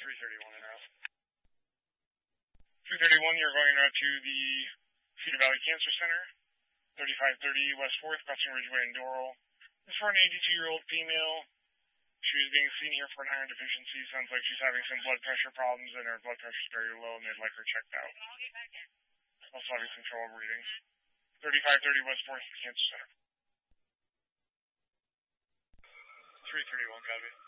331 en route. 331, you're going out to the Cedar Valley Cancer Center, 3530 West 4th, crossing Ridgeway and Doral. This is for an 82-year-old female. She was being seen here for an iron deficiency. Sounds like she's having some blood pressure problems, and her blood pressure is very low, and they'd like her checked out. Also having some trouble breathing. 3530 West 4th, Cancer Center. 331, copy.